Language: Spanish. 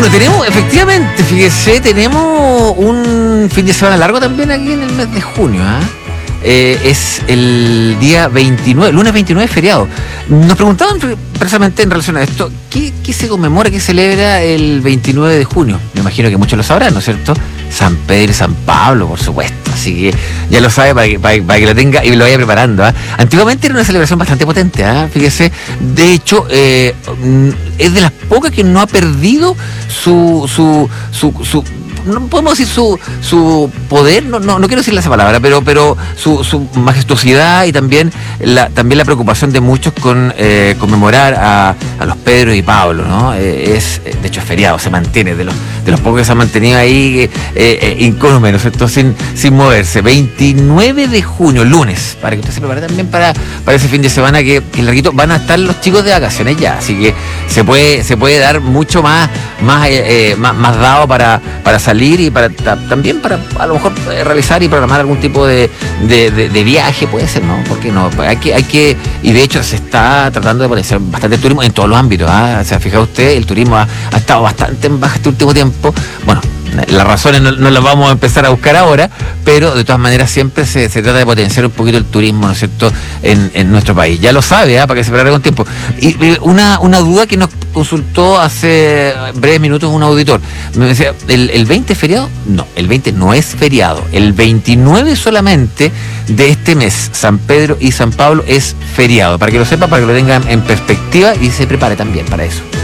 Bueno, efectivamente, fíjese, tenemos un fin de semana largo también aquí en el mes de junio, es el día 29, lunes 29, feriado. Nos preguntaban precisamente en relación a esto, ¿qué se conmemora, qué celebra el 29 de junio? Me imagino que muchos lo sabrán, ¿no es cierto? San Pedro y San Pablo, por supuesto. Así que ya lo sabe para que lo tenga y lo vaya preparando. Antiguamente era una celebración bastante potente, fíjese. De hecho, es de las pocas que no ha perdido su no podemos decir su poder, no quiero decirle esa palabra, pero su majestuosidad y también la preocupación de muchos con conmemorar a los Pedro y Pablo, ¿no? De hecho es feriado, se mantiene, de los pocos que se han mantenido ahí incólume, ¿no es cierto? Sin moverse. 29 de junio, lunes, para que usted se prepare también para ese fin de semana que larguito, van a estar los chicos de vacaciones ya, así que se puede dar mucho más dado para salir y también para a lo mejor realizar y programar algún tipo de viaje, puede ser, ¿no? Porque no, hay que, y de hecho se está tratando de potenciar bastante el turismo en todos los ámbitos, O sea, fija usted, el turismo ha estado bastante en baja este último tiempo. Bueno, las razones no las vamos a empezar a buscar ahora, pero de todas maneras siempre se trata de potenciar un poquito el turismo, ¿no es cierto?, en nuestro país. Ya lo sabe, para que se prepare con tiempo. Y una duda que nos consultó hace breves minutos un auditor. Me decía, ¿el 20 es feriado? No, el 20 no es feriado. El 29 solamente de este mes, San Pedro y San Pablo, es feriado. Para que lo sepa, para que lo tengan en perspectiva y se prepare también para eso.